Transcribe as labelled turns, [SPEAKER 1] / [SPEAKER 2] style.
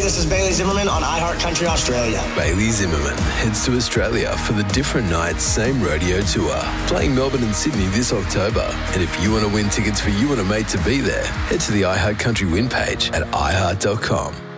[SPEAKER 1] this is Bailey Zimmerman on iHeart Country Australia.
[SPEAKER 2] Bailey Zimmerman heads to Australia for the Different Nights Same Rodeo Tour, playing Melbourne and Sydney this October. And if you want to win tickets for you and a mate to be there, head to the iHeart Country Win page at iHeart.com.